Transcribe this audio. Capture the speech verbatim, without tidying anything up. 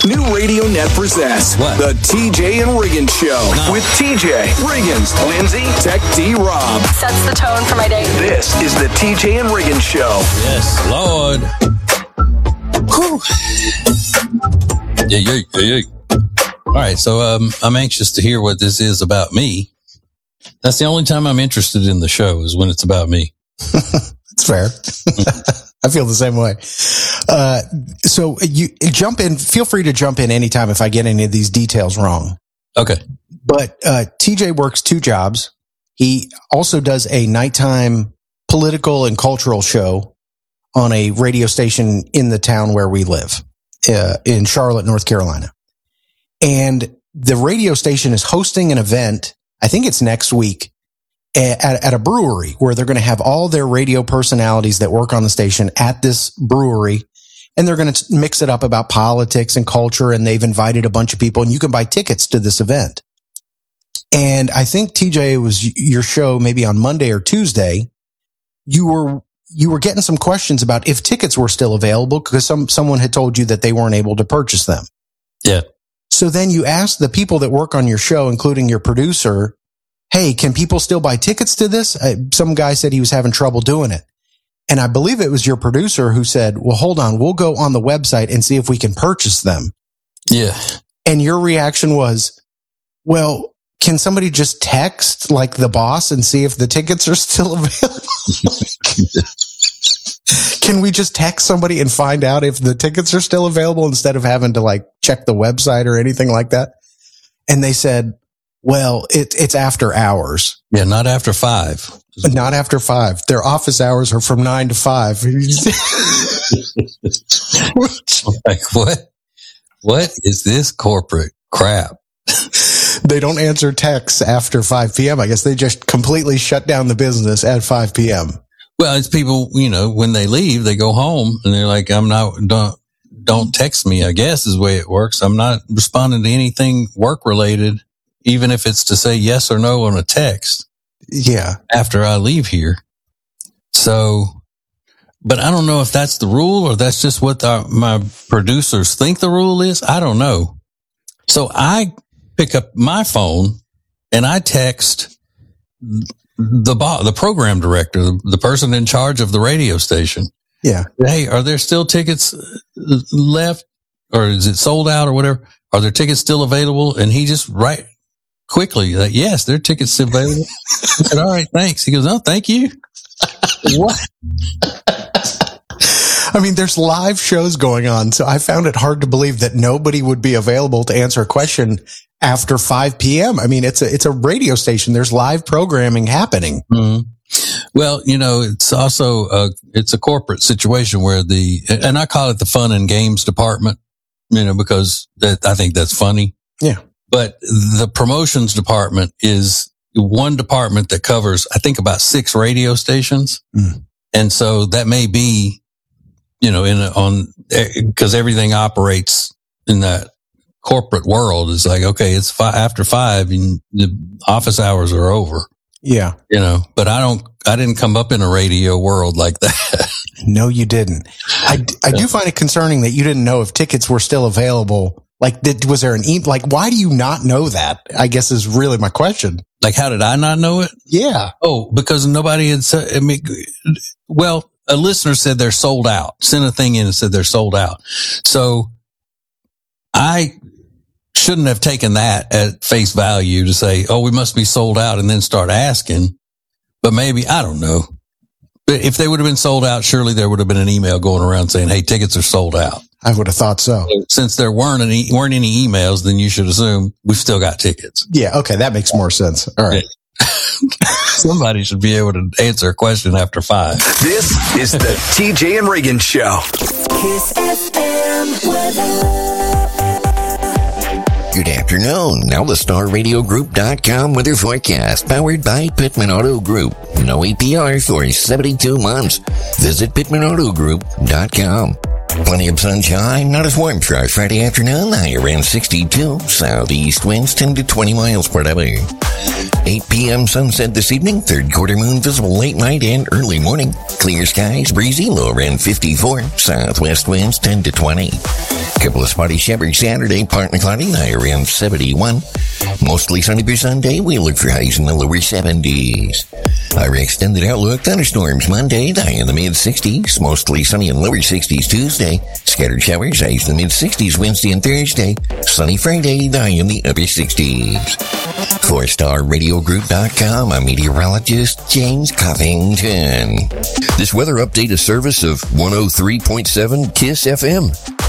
New Radio Net presents what? The T J and Riggins Show No. with T J, Riggins, Lindsay, Tech D Rob. Sets the tone for my day. This is the T J and Riggins Show. Yes, Lord. Whew. Yeah, yeah, yeah, yeah. All right, so um, I'm anxious to hear what this is about me. That's the only time I'm interested in the show is when it's about me. It's fair. I feel the same way. Uh, so you jump in, feel free to jump in anytime if I get any of these details wrong. Okay. But uh, T J works two jobs. He also does a nighttime political and cultural show on a radio station in the town where we live, uh, in Charlotte, North Carolina. And the radio station is hosting an event, I think it's next week, at, at a brewery where they're going to have all their radio personalities that work on the station at this brewery. And they're going to mix it up about politics and culture. And they've invited a bunch of people and you can buy tickets to this event. And I think T J, it was your show maybe on Monday or Tuesday. You were, you were getting some questions about if tickets were still available because some, someone had told you that they weren't able to purchase them. Yeah. So then you asked the people that work on your show, including your producer, hey, can people still buy tickets to this? Uh, some guy said he was having trouble doing it. And I believe it was your producer who said, well, hold on, we'll go on the website and see if we can purchase them. Yeah. And your reaction was, well, can somebody just text like the boss and see if the tickets are still available? Can we just text somebody and find out if the tickets are still available instead of having to like check the website or anything like that? And they said, well, it, it's after hours. Yeah, not after five. Not after five. Their office hours are from nine to five. Like, what? What is this corporate crap? They don't answer texts after five p.m. I guess they just completely shut down the business at five p.m. Well, it's people, you know, when they leave, they go home and they're like, I'm not, don't, don't text me, I guess is the way it works. I'm not responding to anything work related, even if it's to say yes or no on a text. Yeah. After I leave here. So, but I don't know if that's the rule or that's just what the, my producers think the rule is. I don't know. So I pick up my phone and I text the bo- the program director, the, the person in charge of the radio station. Yeah. Hey, are there still tickets left or is it sold out or whatever? Are there tickets still available? And he just right quickly like, yes, there are tickets still available. I said, all right, thanks. He goes, oh, thank you. What? I mean, there's live shows going on, so I found it hard to believe that nobody would be available to answer a question after five p.m. I mean, it's a it's a radio station. There's live programming happening. Mm-hmm. Well, you know, it's also a, it's a corporate situation where the, and I call it the fun and games department, you know, because that, I think that's funny. Yeah. But the promotions department is one department that covers, I think, about six radio stations. Mm. And so that may be, you know, in a, on, because everything operates in that corporate world. It's like, okay, it's five, after five and the office hours are over. Yeah. You know, but I don't, I didn't come up in a radio world like that. No, you didn't. I, I do find it concerning that you didn't know if tickets were still available. Like, did, was there an e? Like, why do you not know that? I guess is really my question. Like, how did I not know it? Yeah. Oh, because nobody had said, I mean, well, a listener said they're sold out, sent a thing in and said they're sold out. So I shouldn't have taken that at face value to say, oh, we must be sold out and then start asking. But maybe, I don't know. But if they would have been sold out, surely there would have been an email going around saying, hey, tickets are sold out. I would have thought so. Since there weren't any, weren't any emails, then you should assume we've still got tickets. Yeah. Okay. That makes more sense. All right. Somebody should be able to answer a question after five. This is the T J and Riggins Show. Kiss F M weather. Good afternoon. Now the Star Radio Group dot com weather forecast powered by Pittman Auto Group. No A P R for seventy-two months. Visit Pittman Auto Group dot com. Plenty of sunshine, not as warm for our Friday afternoon, high around sixty-two. Southeast winds ten to twenty miles per hour. eight p.m. sunset this evening, third quarter moon visible late night and early morning. Clear skies, breezy, low around fifty-four. Southwest winds ten to twenty. Couple of spotty shepherds Saturday, partly cloudy, high around seventy-one. Mostly sunny for Sunday, we look for highs in the lower seventies. Our extended outlook, thunderstorms Monday, high in the mid-sixties. Mostly sunny and lower sixties Tuesday. Scattered showers, highs in the mid-sixties Wednesday and Thursday. Sunny Friday, high in the upper sixties. four star radio group dot com, I'm meteorologist James Covington. This weather update is service of one oh three point seven KISS F M.